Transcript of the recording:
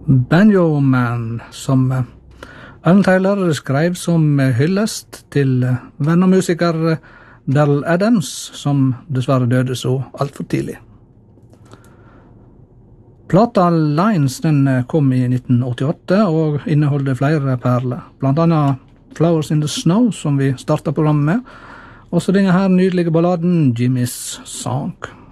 Banjo Man, som Alan Taylor skrev som hyllest til venn og musiker Darrell Adams, som dessverre døde så alt for tidlig. Plata Lines den kom i 1988 og inneholder flere perler, blant annet Flowers in the Snow, som vi startet programmet med, og så denne her nydelige balladen Jimmy's Song.